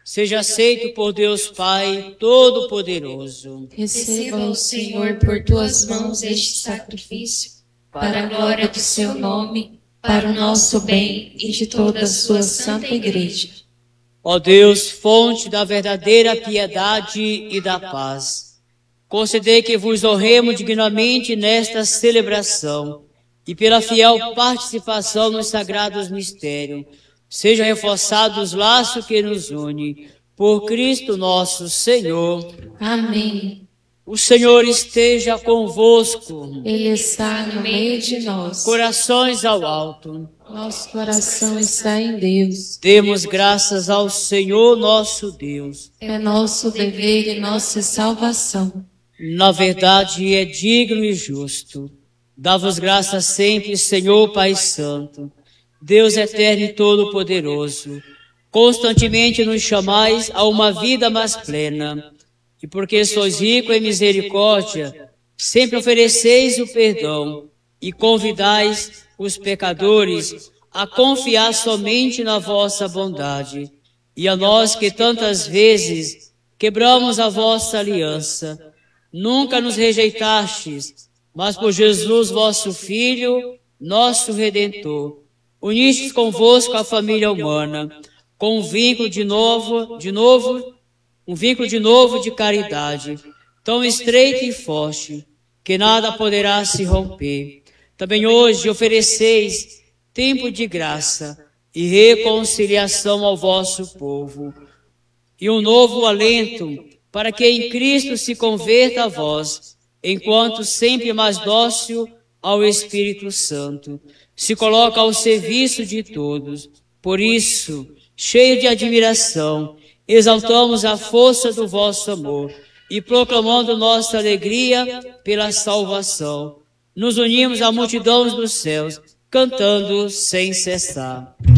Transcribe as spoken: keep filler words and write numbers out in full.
seja aceito por Deus Pai Todo-Poderoso. Receba o Senhor por tuas mãos este sacrifício, para a glória do seu nome, para o nosso bem e de toda a sua santa igreja. Ó Deus, fonte da verdadeira piedade e da paz, concedei que vos honremos dignamente nesta celebração e pela fiel participação nos sagrados mistérios, sejam reforçados os laços que nos unem. Por Cristo nosso Senhor. Amém. O Senhor esteja convosco. Ele está no meio de nós. Corações ao alto. Nosso coração está em Deus. Demos graças ao Senhor nosso Deus. É nosso dever e nossa salvação. Na verdade, é digno e justo. Dá-vos graças sempre, Senhor Pai Santo, Deus eterno e todo-poderoso. Constantemente nos chamais a uma vida mais plena. E porque sois rico em misericórdia, sempre ofereceis o perdão e convidais os pecadores a confiar somente na vossa bondade. E a nós que tantas vezes quebramos a vossa aliança, nunca nos rejeitastes, mas por Jesus, vosso Filho, nosso Redentor, unistes convosco a família humana, com um vínculo de novo, de novo, um vínculo de novo de caridade, tão estreito e forte, que nada poderá se romper. Também hoje ofereceis tempo de graça e reconciliação ao vosso povo, e um novo alento para que em Cristo se converta a vós, enquanto sempre mais dócil ao Espírito Santo, se coloca ao serviço de todos. Por isso, cheio de admiração, exaltamos a força do vosso amor e proclamando nossa alegria pela salvação, nos unimos à multidão dos céus, cantando sem cessar.